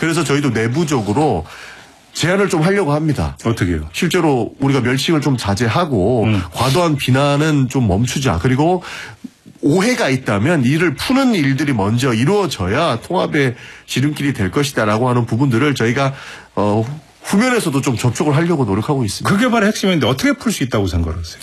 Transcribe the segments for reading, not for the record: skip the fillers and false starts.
그래서 저희도 내부적으로 제안을 좀 하려고 합니다. 어떻게요? 실제로 우리가 멸칭을 좀 자제하고 과도한 비난은 좀 멈추자. 그리고 오해가 있다면 이를 푸는 일들이 먼저 이루어져야 통합의 지름길이 될 것이다라고 하는 부분들을 저희가 후면에서도 좀 접촉을 하려고 노력하고 있습니다. 그게 바로 핵심인데 어떻게 풀 수 있다고 생각하세요?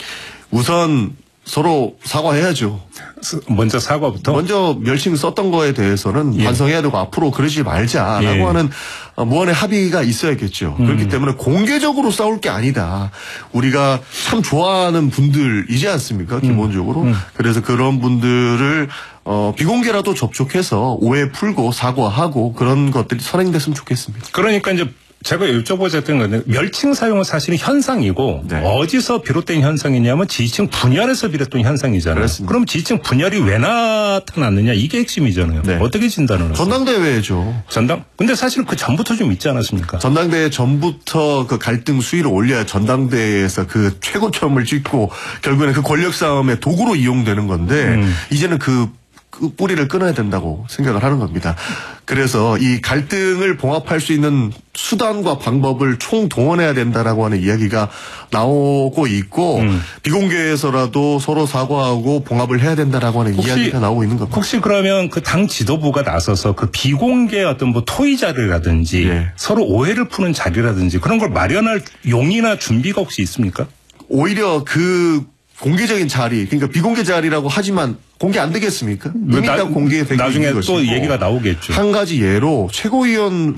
우선 서로 사과해야죠. 먼저 사과부터? 먼저 멸칭 썼던 거에 대해서는 반성해야 되고 앞으로 그러지 말자라고 하는 무언의 합의가 있어야겠죠. 그렇기 때문에 공개적으로 싸울 게 아니다. 우리가 참 좋아하는 분들이지 않습니까? 기본적으로. 그래서 그런 분들을 비공개라도 접촉해서 오해 풀고 사과하고 그런 것들이 선행됐으면 좋겠습니다. 그러니까 이제 제가 여쭤보셨던 건데 멸칭 사용은 사실은 현상이고 네. 어디서 비롯된 현상이냐면 지지층 분열에서 비롯된 현상이잖아요. 그렇습니다. 그럼 지지층 분열이 왜 나타났느냐 이게 핵심이잖아요. 네. 어떻게 진단을 하세요? 전당대회죠. 근데 사실은 그 전부터 좀 있지 않았습니까? 전당대회 전부터 그 갈등 수위를 올려야 전당대회에서 그 최고점을 찍고 결국에는 그 권력 싸움의 도구로 이용되는 건데 이제는 그 뿌리를 끊어야 된다고 생각을 하는 겁니다. 그래서 이 갈등을 봉합할 수 있는 수단과 방법을 총동원해야 된다라고 하는 이야기가 나오고 있고 비공개에서라도 서로 사과하고 봉합을 해야 된다라고 하는 이야기가 나오고 있는 겁니다. 혹시 그러면 그 당 지도부가 나서서 그 비공개 어떤 뭐 토의 자료라든지 서로 오해를 푸는 자료라든지 그런 걸 마련할 용의나 준비가 혹시 있습니까? 오히려 그 공개적인 자리, 그러니까 비공개 자리라고 하지만 공개 안 되겠습니까? 이미 다 공개되고 나중에 있는 또 것이고. 얘기가 나오겠죠. 한 가지 예로 최고위원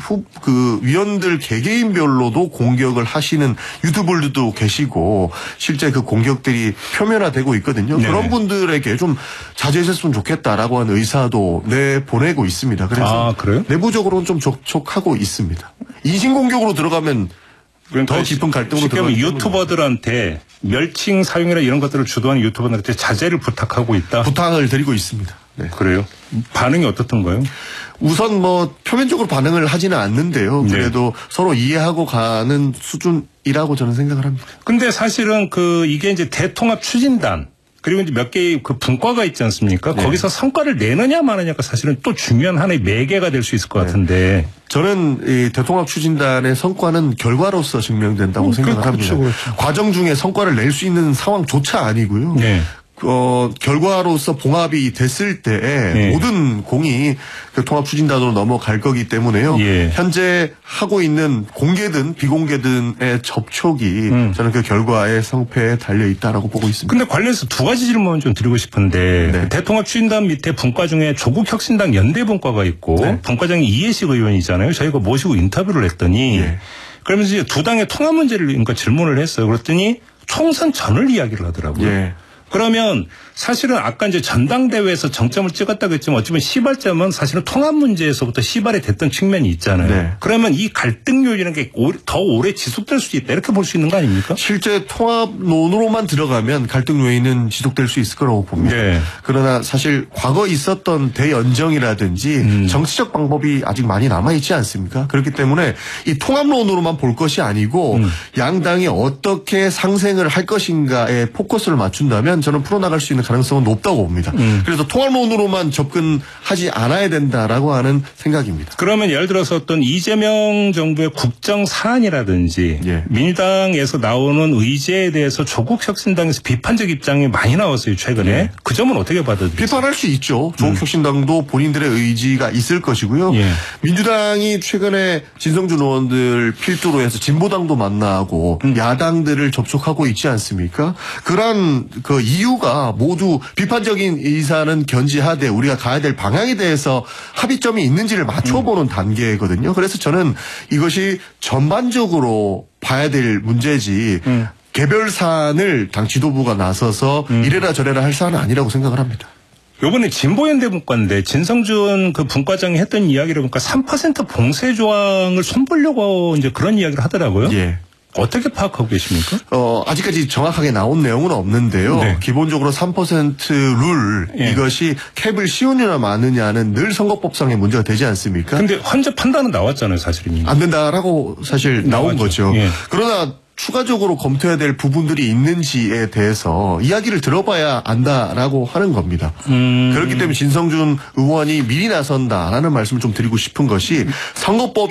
위원들 개개인별로도 공격을 하시는 유튜버들도 계시고 실제 그 공격들이 표면화되고 있거든요. 네. 그런 분들에게 좀 자제했으면 좋겠다라고 하는 의사도 내보내고 있습니다. 그래서 그래요? 내부적으로는 좀 접촉하고 있습니다. 인신공격으로 들어가면 그러니까 더 깊은 갈등으로 들어가면 유튜버들한테 멸칭 사용이나 이런 것들을 주도하는 유튜버들한테 자제를 부탁하고 있다. 부탁을 드리고 있습니다. 네. 그래요? 반응이 어떻던가요? 우선 뭐 표면적으로 반응을 하지는 않는데요. 그래도 서로 이해하고 가는 수준이라고 저는 생각을 합니다. 근데 사실은 이게 이제 대통합 추진단 그리고 이제 몇 개의 그 분과가 있지 않습니까? 거기서 성과를 내느냐 마느냐가 사실은 또 중요한 하나의 매개가 될 수 있을 것 같은데. 저는 이 대통합 추진단의 성과는 결과로서 증명된다고 생각을 합니다. 그렇죠. 과정 중에 성과를 낼 수 있는 상황조차 아니고요. 네. 결과로서 봉합이 됐을 때 모든 공이 그 통합 추진단으로 넘어갈 거기 때문에요. 현재 하고 있는 공개든 비공개든의 접촉이 저는 그 결과의 성패에 달려 있다라고 보고 있습니다. 근데 관련해서 두 가지 질문을 좀 드리고 싶은데 대통합 추진단 밑에 분과 중에 조국혁신당 연대 분과가 있고 분과장이 이해식 의원이잖아요. 저희가 모시고 인터뷰를 했더니 그러면서 이제 두 당의 통합 문제를 그러니까 질문을 했어요. 그랬더니 총선 전을 이야기를 하더라고요. 그러면 사실은 아까 이제 전당대회에서 정점을 찍었다고 했지만 어찌보면 시발점은 사실은 통합 문제에서부터 시발이 됐던 측면이 있잖아요. 그러면 이 갈등 요인이라는 게 더 오래 지속될 수 있다 이렇게 볼 수 있는 거 아닙니까? 실제 통합론으로만 들어가면 갈등 요인은 지속될 수 있을 거라고 봅니다. 그러나 사실 과거 있었던 대연정이라든지 정치적 방법이 아직 많이 남아있지 않습니까? 그렇기 때문에 이 통합론으로만 볼 것이 아니고 양당이 어떻게 상생을 할 것인가에 포커스를 맞춘다면 저는 풀어나갈 수 있는 가능성은 높다고 봅니다. 그래서 통합론으로만 접근하지 않아야 된다라고 하는 생각입니다. 그러면 예를 들어서 어떤 이재명 정부의 국정 사안이라든지 민주당에서 나오는 의제에 대해서 조국혁신당에서 비판적 입장이 많이 나왔어요 최근에. 그 점은 어떻게 받아들이세요? 비판할 수 있죠. 조국혁신당도 본인들의 의지가 있을 것이고요. 민주당이 최근에 진성준 의원들 필두로 해서 진보당도 만나고 야당들을 접촉하고 있지 않습니까? 그런 그 이유가 모두 비판적인 의사는 견지하되 우리가 가야 될 방향에 대해서 합의점이 있는지를 맞춰보는 단계거든요. 그래서 저는 이것이 전반적으로 봐야 될 문제지 개별 사안을 당 지도부가 나서서 이래라 저래라 할 사안은 아니라고 생각을 합니다. 요번에 진보연대 분과인데 진성준 그 분과장이 했던 이야기를 보니까 3% 봉쇄 조항을 손보려고 이제 그런 이야기를 하더라고요. 어떻게 파악하고 계십니까? 아직까지 정확하게 나온 내용은 없는데요. 기본적으로 3% 룰 이것이 캡을 씌우느냐 마느냐는 늘 선거법상의 문제가 되지 않습니까? 근데 현재 판단은 나왔잖아요, 사실은. 안 된다라고 사실 나온 거죠. 그러나 추가적으로 검토해야 될 부분들이 있는지에 대해서 이야기를 들어봐야 안다라고 하는 겁니다. 그렇기 때문에 진성준 의원이 미리 나선다라는 말씀을 좀 드리고 싶은 것이 선거법